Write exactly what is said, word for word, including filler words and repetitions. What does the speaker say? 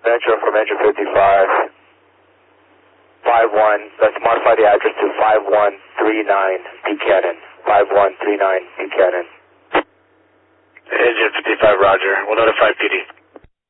Metro from engine fifty-five, five one, let's modify the address to five one three nine Buchanan, five one three nine Buchanan. Engine fifty-five, roger, we'll notify P D.